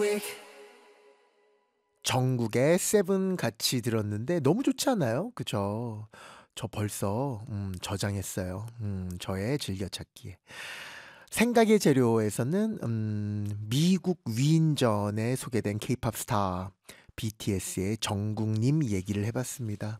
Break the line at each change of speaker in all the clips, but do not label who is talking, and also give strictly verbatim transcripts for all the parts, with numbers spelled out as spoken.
정국의 세븐 같이 들었는데 너무 좋지 않아요? 그죠? 저 벌써 음 저장했어요. 음 저의 즐겨찾기에. 생각의 재료에서는 음 미국 위인전에 소개된 케이팝 스타 비티에스의 정국님 얘기를 해 봤습니다.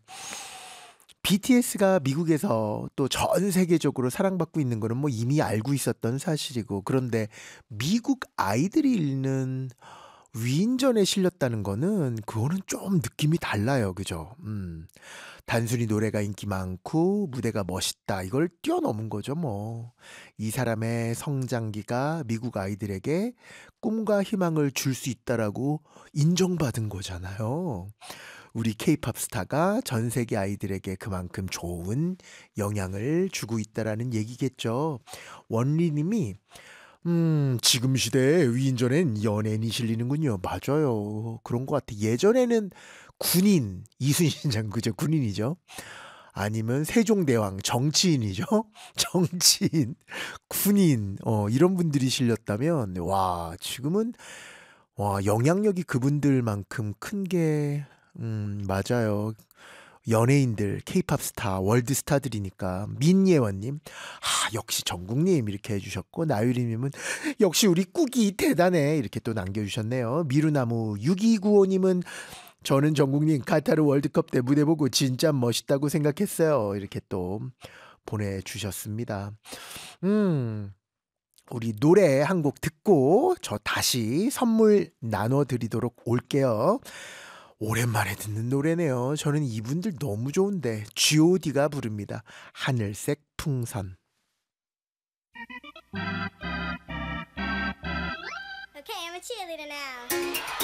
비티에스가 미국에서 또 전 세계적으로 사랑받고 있는 거는 뭐 이미 알고 있었던 사실이고, 그런데 미국 아이들이 읽는 위인전에 실렸다는 거는 그거는 좀 느낌이 달라요. 그죠? 음. 단순히 노래가 인기 많고 무대가 멋있다, 이걸 뛰어넘은 거죠 뭐. 이 사람의 성장기가 미국 아이들에게 꿈과 희망을 줄 수 있다라고 인정받은 거잖아요. 우리 케이팝 스타가 전 세계 아이들에게 그만큼 좋은 영향을 주고 있다라는 얘기겠죠. 원리 님이 음 지금 시대에 위인전엔 연예인이 실리는군요. 맞아요. 그런 것 같아. 예전에는 군인, 이순신 장군, 그죠? 군인이죠. 아니면 세종대왕, 정치인이죠. 정치인, 군인, 어 이런 분들이 실렸다면, 와 지금은 와 영향력이 그분들만큼 큰 게 음 맞아요. 연예인들, 케이팝 스타, 월드 스타들이니까. 민예원 님, "아 역시 정국 님." 이렇게 해 주셨고, 나유리 님은 "역시 우리 꾹이 대단해." 이렇게 또 남겨 주셨네요. 미루나무 육이구오 님은 "저는 정국 님 카타르 월드컵 때 무대 보고 진짜 멋있다고 생각했어요." 이렇게 또 보내 주셨습니다. 음. 우리 노래 한 곡 듣고 저 다시 선물 나눠 드리도록 올게요. 오랜만에 듣는 노래네요. 저는 이분들 너무 좋은데. 지오디가 부릅니다. 하늘색 풍선.
Okay, I'm a cheerleader now.